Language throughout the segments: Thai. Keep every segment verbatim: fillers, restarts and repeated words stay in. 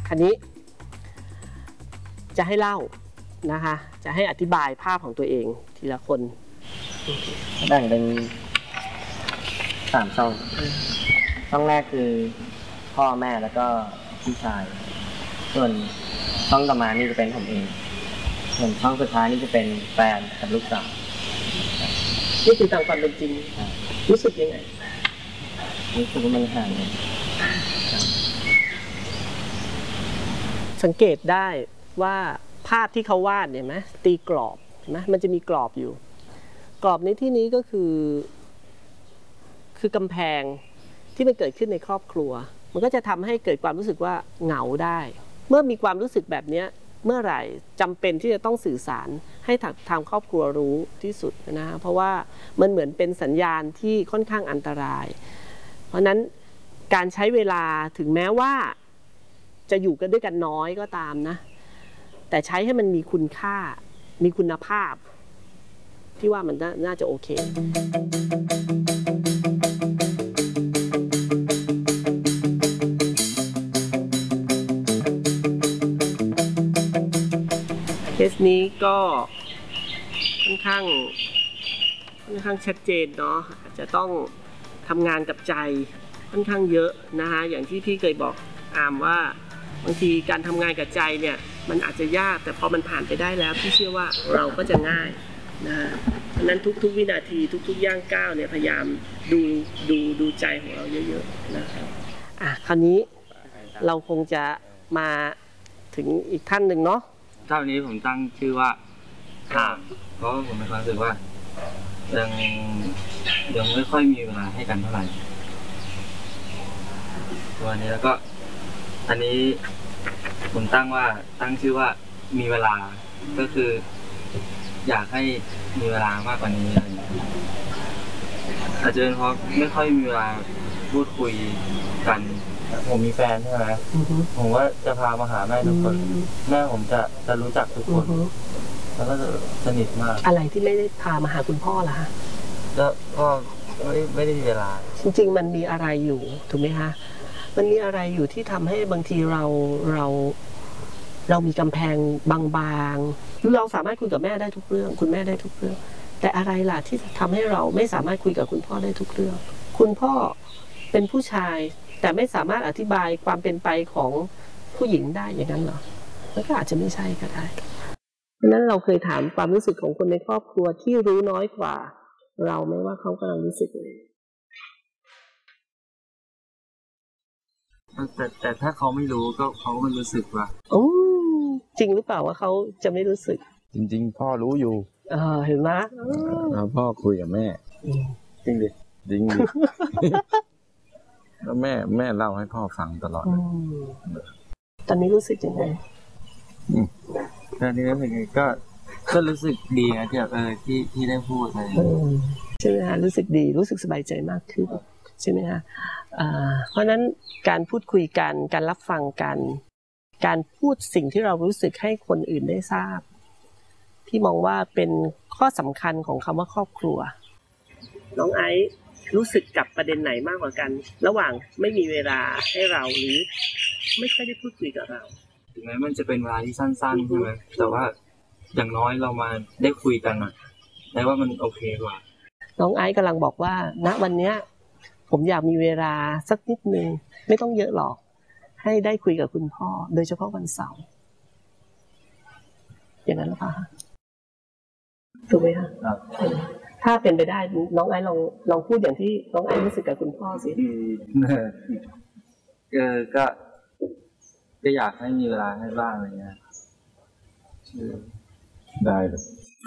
คราวนี้จะให้เล่านะคะจะให้อธิบายภาพของตัวเองทีละคนแบ่งเป็นสามช่องช่องแรกคือพ่อแม่แล้วก็พี่ชายส่วนช่องต่อมานี่จะเป็นผมเองส่วนช่องสุดท้ายนี่จะเป็นแฟนกับลูกสาวนี่คือตามความเป็นจริงรู้สึกยังไงรู้สึกว่ามันห่างกันสังเกตได้ว่าภาพที่เขาวาดเนี่ยไหมตีกรอบนะมันจะมีกรอบอยู่กรอบในที่นี้ก็คือคือกำแพงที่มันเกิดขึ้นในครอบครัวมันก็จะทำให้เกิดความรู้สึกว่าเหงาได้เมื่อมีความรู้สึกแบบนี้เมื่อไหร่จำเป็นที่จะต้องสื่อสารให้ทางครอบครัวรู้ที่สุดนะเพราะว่ามันเหมือนเป็นสัญญาณที่ค่อนข้างอันตรายเพราะนั้นการใช้เวลาถึงแม้ว่าจะอยู่กันด้วยกันน้อยก็ตามนะแต่ใช้ให้มันมีคุณค่ามีคุณภาพที่ว่ามันน่าจะโอเคเคสนี้ก็ค่อนข้างค่อนข้างชัดเจนเนาะอาจจะต้องทำงานกับใจค่อนข้างเยอะนะคะอย่างที่พี่เคยบอกอามว่าบางทีการทำงานกับใจเนี่ยมันอาจจะยากแต่พอมันผ่านไปได้แล้วพี่เชื่อว่าเราก็จะง่ายนะฮะเพราะนั้นทุกๆวินาทีทุกๆย่างก้าวเนี่ยพยายามดูดูดูใจของเราเยอะๆนะครับอ่ะคราวนี้เราคงจะมาถึงอีกท่านหนึ่งเนาะท่านี้ผมตั้งชื่อว่าข้ามเพราะผมมีความรู้สึกว่ายังยังไม่ค่อยมีเวลาให้กันเท่าไหร่ตัวนี้แล้วก็อันนี้ผมตั้งว่าตั้งชื่อว่ามีเวลาก็คืออยากให้มีเวลามากกว่านี้อะไรอย่างเงี้ยอาจจะเป็นเพราะไม่ค่อยมีเวลาพูดคุยกันผมมีแฟนใช่ไหมผมว่าจะพามาหาแม่ทุกคนแม่ผมจะจะรู้จักทุกคนแล้วก็จะสนิทมากอะไรที่ไม่ได้พามาหาคุณพ่อล่ะฮะก็ก็ไม่ไม่ได้มีเวลาจริงๆมันมีอะไรอยู่ถูกไหมฮะมันมีอะไรอยู่ที่ทำให้บางทีเราเราเรามีกำแพงบางๆคือเราสามารถคุยกับแม่ได้ทุกเรื่องคุณแม่ได้ทุกเรื่องแต่อะไรล่ะที่ทำให้เราไม่สามารถคุยกับคุณพ่อได้ทุกเรื่องคุณพ่อเป็นผู้ชายแต่ไม่สามารถอธิบายความเป็นไปของผู้หญิงได้อย่างนั้นเหรอมันก็อาจจะไม่ใช่ก็ได้เพราะนั้นเราเคยถามความรู้สึกของคนในครอบครัวที่รู้น้อยกว่าเราไหมว่าเขากำลังรู้สึกอะไรแต่แต่ถ้าเขาไม่รู้ก็เขาไม่รู้สึกว่าโอ้จริงหรือเปล่าว่าเขาจะไม่รู้สึกจริงๆพ่อรู้อยู่เออเห็นไหมพ่อคุยกับแม่จริงดิจริงดิแล้วแม่แม่เล่าให้พ่อฟังตลอดตอนนี้รู้สึกยังไงตอนนี้รู้สึกก็ก็รู้สึกดีนะที่แบบเออที่ที่ได้พูดอะไรใช่ไหมฮะรู้สึกดีรู้สึกสบายใจมากขึ้นใช่ไหมฮะเพราะนั้นการพูดคุยกันการรับฟังกันการพูดสิ่งที่เรารู้สึกให้คนอื่นได้ทราบพี่มองว่าเป็นข้อสำคัญของคำว่าครอบครัวน้องไอซ์รู้สึกกับประเด็นไหนมากกว่ากันระหว่างไม่มีเวลาให้เราหรือไม่ค่อยได้พูดคุยกับเราถึงแม้มันจะเป็นเวลาที่สั้นๆใช่ไหมแต่ว่าอย่างน้อยเรามาได้คุยกันอ่ะแต่ว่ามันโอเคกว่าน้องไอซ์กำลังบอกว่าณวันเนี้ยผมอยากมีเวลาสักนิดนึงไม่ต้องเยอะหรอกให้ได้คุยกับคุณพ่อโดยเฉพาะวันเสาร์อย่างนั้นหรือเปล่าถูกไหมคะถ้าเป็นไปได้น้องไอซ์ลองลองพูดอย่างที่น้องไอซ์รู้สึกกับคุณพ่อสิเออก็ก็อยากให้มีเวลาให้บ้างอะไรเงี้ยได้เลย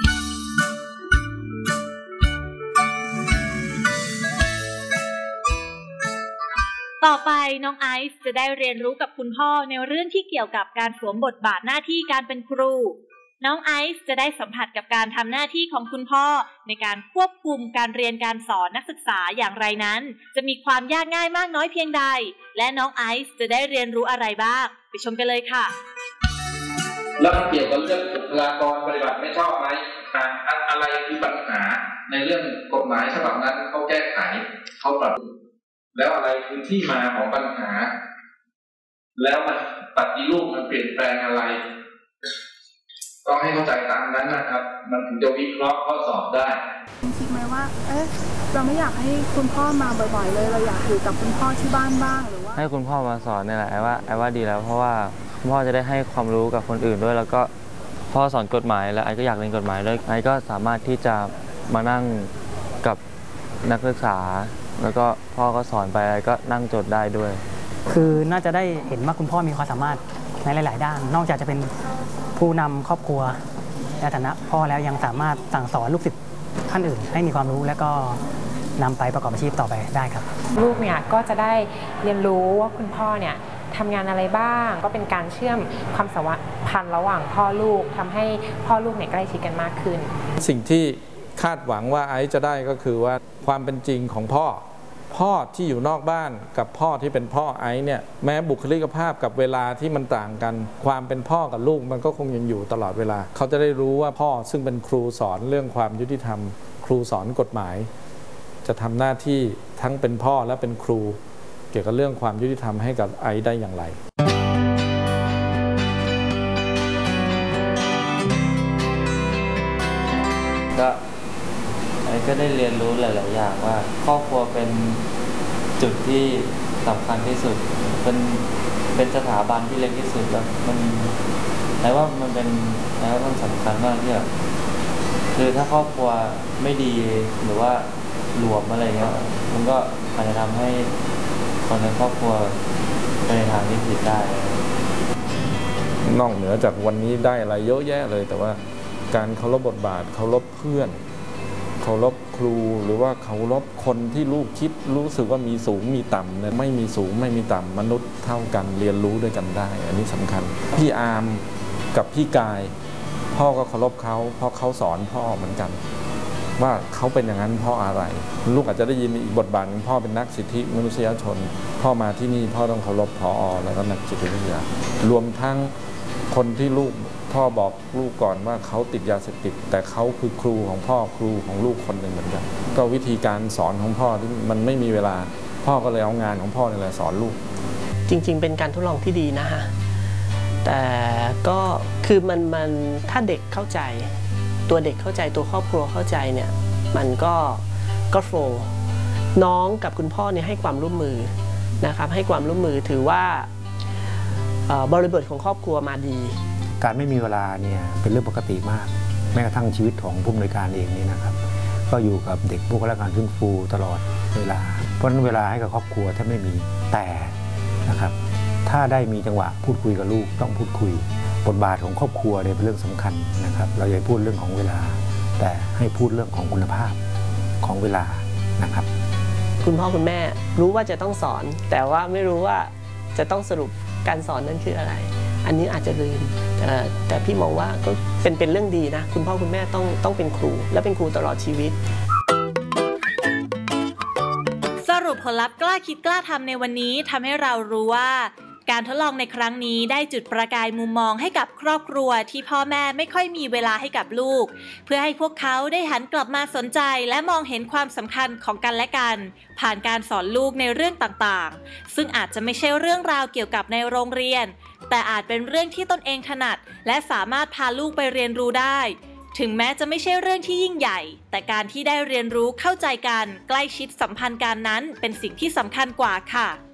ต่อไปน้องไอซ์จะได้เรียนรู้กับคุณพ่อในเรื่องที่เกี่ยวกับการสวมบทบาทหน้าที่การเป็นครูน้องไอซ์จะได้สัมผัสกับการทำหน้าที่ของคุณพ่อในการควบคุมการเรียนการสอนนักศึกษาอย่างไรนั้นจะมีความยากง่ายมากน้อยเพียงใดและน้องไอซ์จะได้เรียนรู้อะไรบ้างไปชมกันเลยค่ะแล้วเกี่ยวกับเรื่องบุคลากรปฏิบัติไม่ชอบไหมอะไรคือปัญหาในเรื่องกฎหมายฉบับนั้นเขาแก้ไขเขาปรับแล้วอะไรคือที่มาของปัญหาแล้วมันปฏิรูปมันเปลี่ยนแปลงอะไรต้องให้เข้าใจตามนั้นนะครับมันถึงจะวิเคราะห์ข้อสอบได้คิดไหมว่าเอ๊ะเราไม่อยากให้คุณพ่อมาบ่อยๆเลยเราอยากอยู่กับคุณพ่อที่บ้านบ้างหรือว่าให้คุณพ่อมาสอนนี่แหละไอ้ว่าไอ้ว่าดีแล้วเพราะว่าคุณพ่อจะได้ให้ความรู้กับคนอื่นด้วยแล้วก็พ่อสอนกฎหมายแล้วไอ้ก็อยากเรียนกฎหมายด้วยไอ้ก็สามารถที่จะมานั่งกับนักศึกษาแล้วก็พ่อก็สอนไปไอ้ก็นั่งจดได้ด้วยคือน่าจะได้เห็นว่าคุณพ่อมีความสามารถในหลายๆด้านนอกจากจะเป็นผู้นำครอบครัวในฐานะพ่อแล้วยังสามารถสั่งสอนลูกศิษย์ท่านอื่นให้มีความรู้และก็นำไปประกอบอาชีพต่อไปได้ครับลูกเนี่ยก็จะได้เรียนรู้ว่าคุณพ่อเนี่ยทำงานอะไรบ้างก็เป็นการเชื่อมความสัมพันธ์ระหว่างพ่อลูกทำให้พ่อลูกเนี่ยใกล้ชิดกันมากขึ้นสิ่งที่คาดหวังว่าไอซ์จะได้ก็คือว่าความเป็นจริงของพ่อพ่อที่อยู่นอกบ้านกับพ่อที่เป็นพ่อไอซ์เนี่ยแม้บุคลิกภาพกับเวลาที่มันต่างกันความเป็นพ่อกับลูกมันก็คงยังอยู่ตลอดเวลาเขาจะได้รู้ว่าพ่อซึ่งเป็นครูสอนเรื่องความยุติธรรมครูสอนกฎหมายจะทำหน้าที่ทั้งเป็นพ่อและเป็นครูเกี่ยวกับเรื่องความยุติธรรมให้กับไอซ์ได้อย่างไรก็ไอ้ก็ได้เรียนรู้หลายๆอย่างว่าครอบครัวเป็นจุดที่สำคัญที่สุดเป็นเป็นสถาบันที่เล็กที่สุดแล้วมันไอ้ว่ามันเป็นไอ้ว่ามันสำคัญมากที่แบบคือถ้าครอบครัวไม่ดีหรือว่าหลวมอะไรเงี้ยมันก็อาจจะทำให้คนในครอบครัวไปในทางที่ผิดได้นอกเหนือจากวันนี้ได้อะไรเยอะแยะเลยแต่ว่าการเคารพบทบาทเคารพเพื่อนเคารพครูหรือว่าเคารพคนที่ลูกคิดรู้สึกว่ามีสูงมีต่ำเนี่ยไม่มีสูงไม่มีต่ำมนุษย์เท่ากันเรียนรู้ด้วยกันได้อันนี้สำคัญพี่อาร์มกับพี่กายพ่อก็เคารพเขาเพราะเขาสอนพ่อเหมือนกันว่าเขาเป็นอย่างนั้นเพราะอะไรลูกอาจจะได้ยินอีกบทบาทพ่อเป็นนักสิทธิมนุษยชนพ่อมาที่นี่พ่อต้องเคารพผอ.แล้วก็นักจิตวิทยารวมทั้งคนที่ลูกพ่อบอกลูกก่อนว่าเขาติดยาเสพติดแต่เขาคือครูของพ่อครูของลูกคนหนึ่งเหมือนกันก็วิธีการสอนของพ่อที่มันไม่มีเวลาพ่อก็เลยเอางานของพ่อนี่แหละสอนลูกจริงๆเป็นการทดลองที่ดีนะฮะแต่ก็คือมันมันถ้าเด็กเข้าใจตัวเด็กเข้าใจตัวครอบครัวเข้าใจเนี่ยมันก็ก็โฟล์น้องกับคุณพ่อเนี่ยให้ความร่วมมือนะครับให้ความร่วมมือถือว่าบริบทของครอบครัวมาดีการไม่มีเวลาเนี่ยเป็นเรื่องปกติมากแม้กระทั่งชีวิตของผู้อำนวยการเองนี่นะครับก็อยู่กับเด็กผู้ข้าราชการฟื้นฟูตลอดเวลาเพราะฉะนั้นเวลาให้กับครอบครัวแทบไม่มีแต่นะครับถ้าได้มีจังหวะพูดคุยกับลูกต้องพูดคุยบทบาทของครอบครัวเนี่ยเป็นเรื่องสำคัญนะครับเราอย่าพูดเรื่องของเวลาแต่ให้พูดเรื่องของคุณภาพของเวลานะครับคุณพ่อคุณแม่รู้ว่าจะต้องสอนแต่ว่าไม่รู้ว่าจะต้องสรุปการสอนนั้นคืออะไรอันนี้อาจจะลืมแต่แต่พี่มองว่าก็เป็นเป็นเรื่องดีนะคุณพ่อคุณแม่ต้องต้องเป็นครูและเป็นครูตลอดชีวิตสรุปผลลัพธ์กล้าคิดกล้าทำในวันนี้ทำให้เรารู้ว่าการทดลองในครั้งนี้ได้จุดประกายมุมมองให้กับครอบครัวที่พ่อแม่ไม่ค่อยมีเวลาให้กับลูกเพื่อให้พวกเขาได้หันกลับมาสนใจและมองเห็นความสำคัญของกันและกันผ่านการสอนลูกในเรื่องต่างๆซึ่งอาจจะไม่ใช่เรื่องราวเกี่ยวกับในโรงเรียนแต่อาจเป็นเรื่องที่ตนเองถนัดและสามารถพาลูกไปเรียนรู้ได้ถึงแม้จะไม่ใช่เรื่องที่ยิ่งใหญ่แต่การที่ได้เรียนรู้เข้าใจกันใกล้ชิดสัมพันธ์กันนั้นเป็นสิ่งที่สำคัญกว่าค่ะ